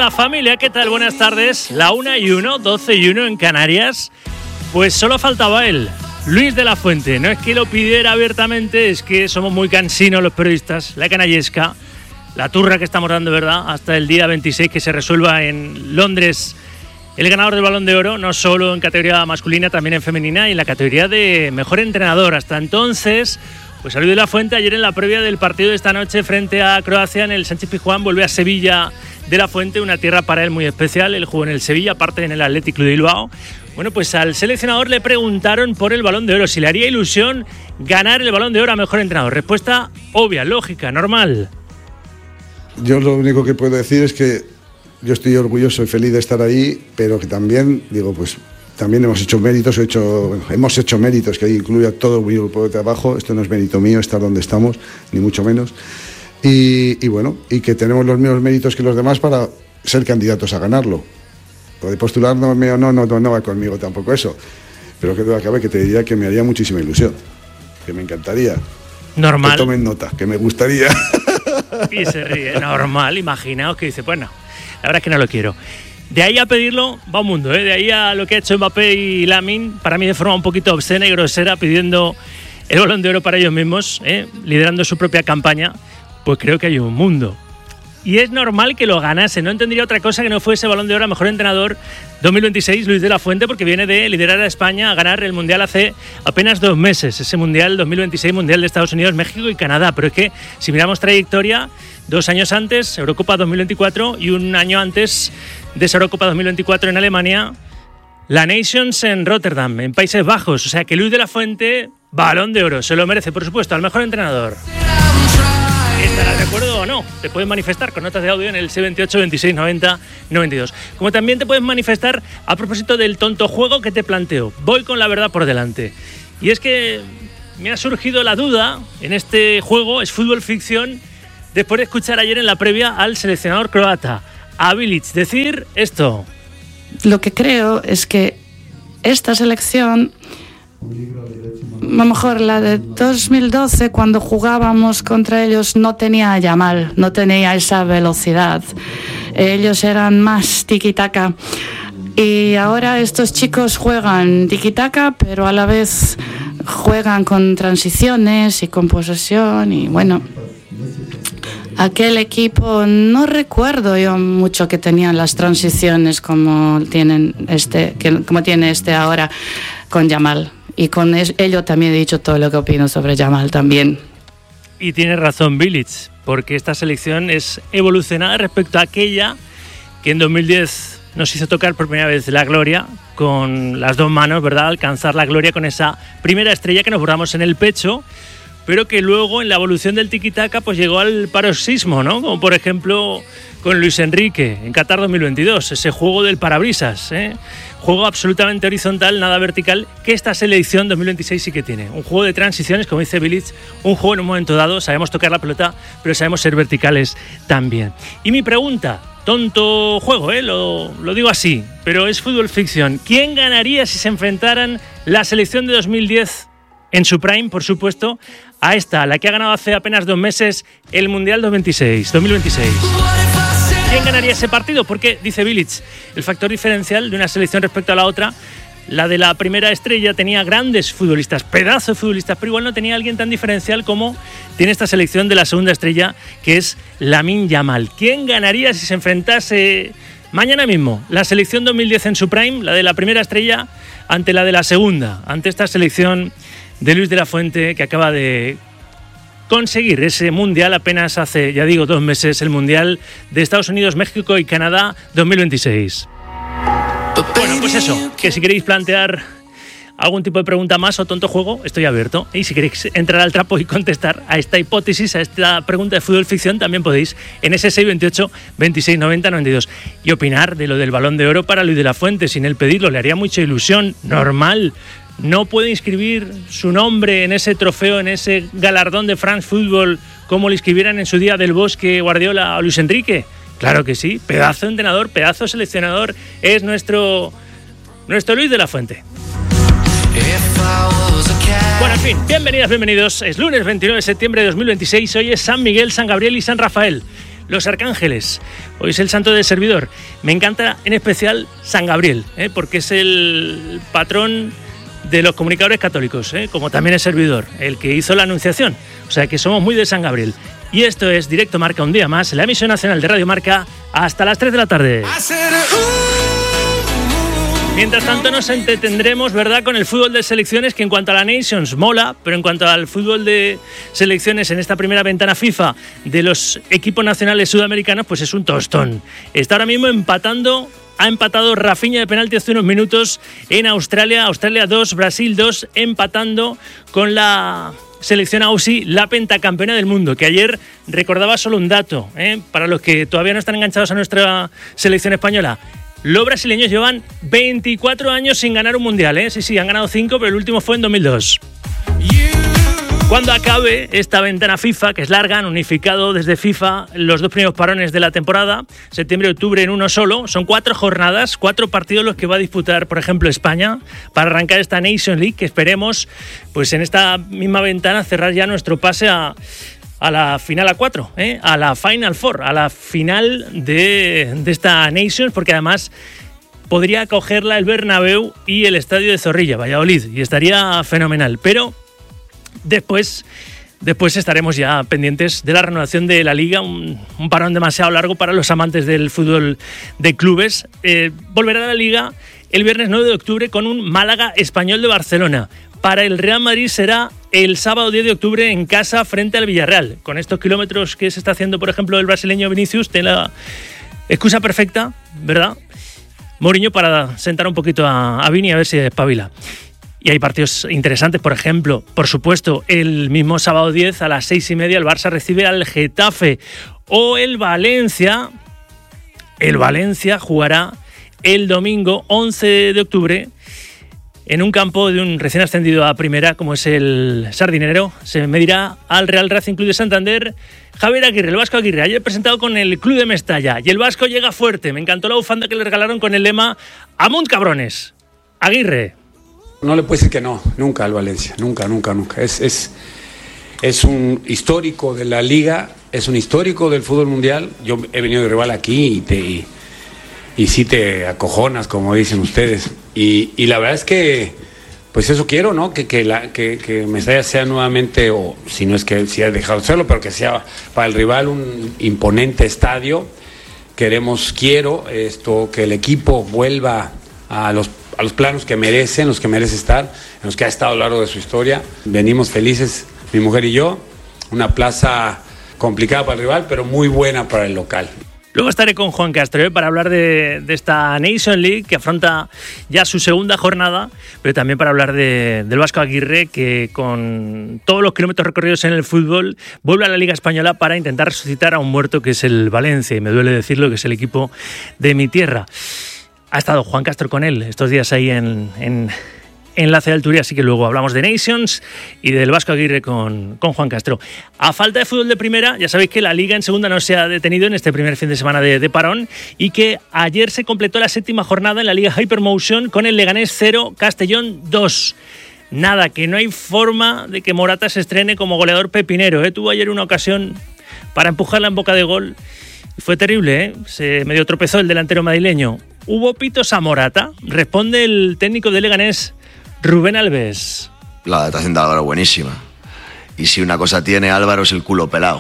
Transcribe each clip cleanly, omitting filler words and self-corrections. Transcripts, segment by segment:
Hola familia, ¿qué tal? Buenas tardes. La 1:01, 12:01 en Canarias. Pues solo faltaba él, Luis de la Fuente. No es que lo pidiera abiertamente, es que somos muy cansinos los periodistas, la canallesca, la turra que estamos dando, ¿verdad? Hasta el día 26 que se resuelva en Londres el ganador del Balón de Oro, no solo en categoría masculina, también en femenina y en la categoría de mejor entrenador. Hasta entonces, pues a Luis de la Fuente ayer en la previa del partido de esta noche frente a Croacia en el Sánchez-Pizjuán vuelve a Sevilla de la Fuente, una tierra para él muy especial. Él jugó en el Sevilla, aparte en el Athletic Club de Bilbao. Bueno, pues al seleccionador le preguntaron por el Balón de Oro, si le haría ilusión ganar el Balón de Oro a mejor entrenador. Respuesta obvia, lógica, normal. Yo lo único que puedo decir es que yo estoy orgulloso y feliz de estar ahí, pero que también, digo, pues también hemos hecho méritos, hemos hecho méritos, que ahí incluye a todo mi grupo de trabajo. Esto no es mérito mío estar donde estamos, ni mucho menos. Y bueno, y que tenemos los mismos méritos que los demás para ser candidatos a ganarlo. Poder postular no va conmigo tampoco eso. Pero que duda cabe que te diría que me haría muchísima ilusión, que me encantaría. Normal. Que tomen nota, que me gustaría. Y se ríe, normal, imaginaos que dice, bueno, la verdad es que no lo quiero. De ahí a pedirlo va un mundo, ¿eh? De ahí a lo que ha hecho Mbappé y Lamine, para mí de forma un poquito obscena y grosera, pidiendo el Balón de Oro para ellos mismos, liderando su propia campaña, pues creo que hay un mundo. Y es normal que lo ganase, no entendería otra cosa que no fuese Balón de Oro a mejor entrenador 2026 Luis de la Fuente, porque viene de liderar a España a ganar el Mundial hace apenas 2 meses, ese Mundial 2026, Mundial de Estados Unidos, México y Canadá. Pero es que si miramos trayectoria, 2 años antes, Eurocopa 2024, y un año antes de esa Eurocopa 2024 en Alemania, la Nations en Rotterdam, en Países Bajos. O sea que Luis de la Fuente, Balón de Oro, se lo merece, por supuesto, al mejor entrenador. ¿Estarás de acuerdo o no? Te puedes manifestar con notas de audio en el 628 26 90 92. Como también te puedes manifestar a propósito del tonto juego que te planteo. Voy con la verdad por delante. Y es que me ha surgido la duda en este juego, es fútbol ficción, después de escuchar ayer en la previa al seleccionador croata, a Bilic, decir esto. Lo que creo es que esta selección, a lo mejor la de 2012, cuando jugábamos contra ellos, no tenía a Yamal, no tenía esa velocidad. Ellos eran más tiki-taka. Y ahora estos chicos juegan tiki-taka, pero a la vez juegan con transiciones y con posesión. Y bueno, aquel equipo no recuerdo yo mucho que tenían las transiciones como tiene este ahora con Yamal. Y con ello también he dicho todo lo que opino sobre Yamal también. Y tiene razón Bilic, porque esta selección es evolucionada respecto a aquella que en 2010 nos hizo tocar por primera vez la gloria con las 2 manos, ¿verdad? Alcanzar la gloria con esa primera estrella que nos borramos en el pecho, pero que luego en la evolución del tiki-taka pues llegó al paroxismo, ¿no? Como por ejemplo con Luis Enrique en Qatar 2022, ese juego del parabrisas, juego absolutamente horizontal, nada vertical, que esta selección 2026 sí que tiene. Un juego de transiciones, como dice Bilic, un juego en un momento dado, sabemos tocar la pelota, pero sabemos ser verticales también. Y mi pregunta, tonto juego, lo digo así, pero es fútbol ficción. ¿Quién ganaría si se enfrentaran la selección de 2010 en su prime, por supuesto, a esta, la que ha ganado hace apenas 2 meses el Mundial 2026? ¿Quién ganaría ese partido? Porque, dice Bilic, el factor diferencial de una selección respecto a la otra, la de la primera estrella tenía grandes futbolistas, pedazos de futbolistas, pero igual no tenía alguien tan diferencial como tiene esta selección de la segunda estrella, que es Lamine Yamal. ¿Quién ganaría si se enfrentase mañana mismo la selección 2010 en su prime, la de la primera estrella, ante la de la segunda, ante esta selección de Luis de la Fuente, que acaba de conseguir ese Mundial apenas hace, ya digo, 2 meses, el Mundial de Estados Unidos, México y Canadá 2026. Bueno, pues eso, que si queréis plantear algún tipo de pregunta más o tonto juego, estoy abierto. Y si queréis entrar al trapo y contestar a esta hipótesis, a esta pregunta de fútbol ficción, también podéis en ese 628 26 90 92. Y opinar de lo del Balón de Oro para Luis de la Fuente, sin él pedirlo, le haría mucha ilusión, normal. No puede inscribir su nombre en ese trofeo, en ese galardón de France Football, como le inscribieran en su día Del Bosque, Guardiola o Luis Enrique. Claro que sí, pedazo de entrenador, pedazo de seleccionador, es nuestro Luis de la Fuente. Bueno, en fin, bienvenidas, bienvenidos. Es lunes 29 de septiembre de 2026, hoy es San Miguel, San Gabriel y San Rafael. los arcángeles. Hoy es el santo del servidor. Me encanta en especial San Gabriel, porque es el patrón de los comunicadores católicos, como también es servidor, el que hizo la anunciación. O sea que somos muy de San Gabriel. Y esto es Directo Marca, un día más, la emisión nacional de Radio Marca, hasta las 3 de la tarde. Mientras tanto nos entretendremos, ¿verdad?, con el fútbol de selecciones, que en cuanto a la Nations mola, pero en cuanto al fútbol de selecciones en esta primera ventana FIFA de los equipos nacionales sudamericanos, pues es un tostón. Está ahora mismo ha empatado Rafinha de penalti hace unos minutos en Australia 2, Brasil 2, empatando con la selección Aussie, la pentacampeona del mundo, que ayer recordaba solo un dato, para los que todavía no están enganchados a nuestra selección española. Los brasileños llevan 24 años sin ganar un mundial, Sí, han ganado 5, pero el último fue en 2002. Cuando acabe esta ventana FIFA, que es larga, han unificado desde FIFA los 2 primeros parones de la temporada, septiembre y octubre en uno solo. Son 4 jornadas, 4 partidos los que va a disputar, por ejemplo, España, para arrancar esta Nations League, que esperemos, pues en esta misma ventana, cerrar ya nuestro pase a la final A4, a la Final Four, a la final de esta Nations, porque además podría acogerla el Bernabéu y el Estadio de Zorrilla, Valladolid, y estaría fenomenal. Pero después estaremos ya pendientes de la renovación de la Liga, un parón demasiado largo para los amantes del fútbol de clubes. Volverá a la Liga el viernes 9 de octubre con un Málaga Español de Barcelona. Para el Real Madrid será el sábado 10 de octubre en casa frente al Villarreal. Con estos kilómetros que se está haciendo, por ejemplo, el brasileño Vinicius, tiene la excusa perfecta, ¿verdad?, Mourinho, para sentar un poquito a Vini a ver si espabila. Y hay partidos interesantes, por ejemplo, por supuesto, el mismo sábado 10 a las 6:30 el Barça recibe al Getafe. O el Valencia jugará el domingo 11 de octubre en un campo de un recién ascendido a primera, como es el Sardinero. Se medirá al Real Racing Club de Santander. Javier Aguirre, el Vasco Aguirre, ayer presentado con el Club de Mestalla. Y el Vasco llega fuerte. Me encantó la bufanda que le regalaron con el lema "Amunt cabrones". Aguirre. No le puede decir que no, nunca al Valencia, nunca. Es un histórico de la Liga, es un histórico del fútbol mundial. Yo he venido de rival aquí y sí te acojonas, como dicen ustedes. Y la verdad es que, pues eso quiero, ¿no? Que Mestalla sea nuevamente, o si no es que si ha dejado de serlo, pero que sea para el rival un imponente estadio. Quiero que el equipo vuelva a los planos que merece, en los que merece estar, en los que ha estado a lo largo de su historia. Venimos felices, mi mujer y yo. Una plaza complicada para el rival, pero muy buena para el local. Luego estaré con Juan Castro para hablar de esta Nation League, que afronta ya su segunda jornada, pero también para hablar del Vasco Aguirre, que con todos los kilómetros recorridos en el fútbol vuelve a la Liga Española para intentar resucitar a un muerto, que es el Valencia, y me duele decirlo, que es el equipo de mi tierra. Ha estado Juan Castro con él estos días ahí en Enlace de Alturia, así que luego hablamos de Nations y del Vasco Aguirre con Juan Castro. A falta de fútbol de primera, ya sabéis que la Liga en segunda no se ha detenido en este primer fin de semana de parón, y que ayer se completó la 7ª jornada en la Liga Hypermotion con el Leganés 0, Castellón 2. Nada, que no hay forma de que Morata se estrene como goleador pepinero. Tuvo ayer una ocasión para empujarla en boca de gol y fue terrible, se medio tropezó el delantero madrileño. ¿Hubo pitos a Morata? Responde el técnico de Leganés, Rubén Alves. La adaptación de Álvaro buenísima. Y si una cosa tiene Álvaro es el culo pelado.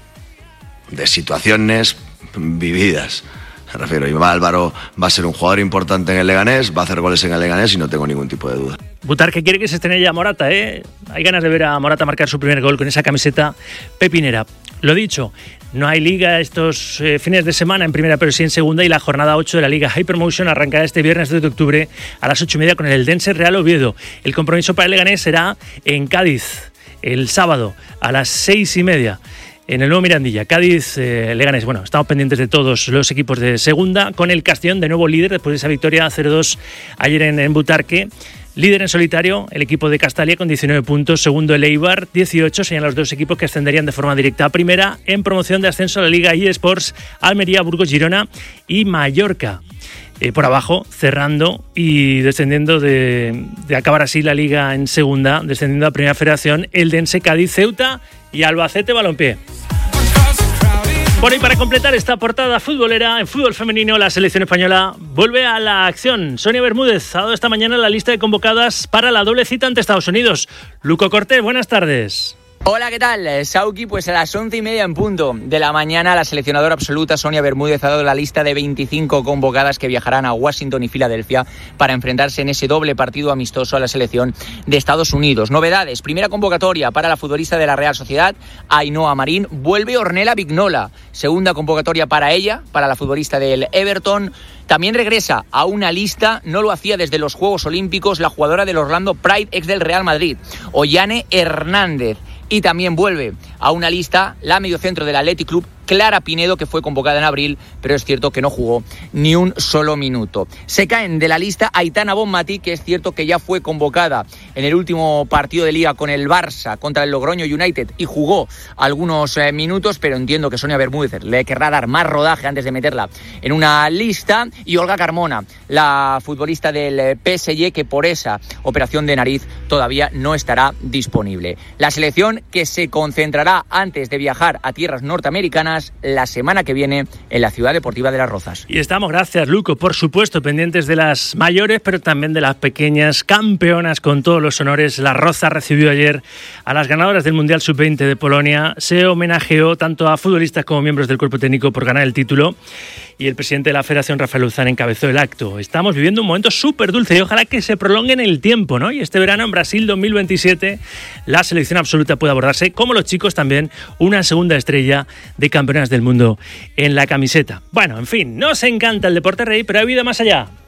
De situaciones vividas. Me refiero, y Álvaro va a ser un jugador importante en el Leganés, va a hacer goles en el Leganés y no tengo ningún tipo de duda. Butarque quiere que se estrene ya Morata, Hay ganas de ver a Morata marcar su primer gol con esa camiseta pepinera. Lo dicho, no hay liga estos fines de semana en primera, pero sí en segunda, y la jornada 8 de la Liga Hypermotion arrancará este viernes 2 de octubre a las 8:30 con el Eldense Real Oviedo. El compromiso para el Leganés será en Cádiz el sábado a las 6:30 en el nuevo Mirandilla. Cádiz, Leganés. Bueno, estamos pendientes de todos los equipos de segunda, con el Castellón de nuevo líder después de esa victoria 0-2 ayer en Butarque. Líder en solitario, el equipo de Castalia con 19 puntos. Segundo, el Eibar, 18. Serían los dos equipos que ascenderían de forma directa a primera. En promoción de ascenso a la Liga eSports, Almería, Burgos, Girona y Mallorca. Por abajo, cerrando y descendiendo de acabar así la Liga en segunda, descendiendo a Primera Federación, Eldense, Cádiz, Ceuta y Albacete Balompié. Por ahí, para completar esta portada futbolera, en fútbol femenino, la selección española vuelve a la acción. Sonia Bermúdez ha dado esta mañana la lista de convocadas para la doble cita ante Estados Unidos. Luco Cortés, buenas tardes. Hola, ¿qué tal? Sauki, pues a las 11:30 en punto de la mañana, la seleccionadora absoluta Sonia Bermúdez ha dado la lista de 25 convocadas que viajarán a Washington y Filadelfia para enfrentarse en ese doble partido amistoso a la selección de Estados Unidos. Novedades: primera convocatoria para la futbolista de la Real Sociedad, Ainhoa Marín. Vuelve Ornella Vignola. Segunda convocatoria para ella, para la futbolista del Everton. También regresa a una lista, no lo hacía desde los Juegos Olímpicos, la jugadora del Orlando Pride, ex del Real Madrid, Ollane Hernández. Y también vuelve a una lista la mediocentro del Athletic Club, Clara Pinedo, que fue convocada en abril, pero es cierto que no jugó ni un solo minuto. Se caen de la lista Aitana Bonmatí, que es cierto que ya fue convocada en el último partido de Liga con el Barça contra el Logroño United y jugó algunos minutos, pero entiendo que Sonia Bermúdez le querrá dar más rodaje antes de meterla en una lista. Y Olga Carmona, la futbolista del PSG, que por esa operación de nariz todavía no estará disponible. La selección que se concentrará antes de viajar a tierras norteamericanas la semana que viene en la Ciudad Deportiva de Las Rozas. Y estamos, gracias Luco, por supuesto, pendientes de las mayores, pero también de las pequeñas campeonas con todos los honores. Las Rozas recibió ayer a las ganadoras del Mundial Sub-20 de Polonia. Se homenajeó tanto a futbolistas como miembros del cuerpo técnico por ganar el título. Y el presidente de la Federación, Rafael Luzán, encabezó el acto. Estamos viviendo un momento súper dulce y ojalá que se prolongue en el tiempo, ¿no? Y este verano en Brasil 2027 la selección absoluta puede abordarse, como los chicos también, una segunda estrella de campeonas del mundo en la camiseta. Bueno, en fin, nos encanta el deporte rey, pero hay vida más allá.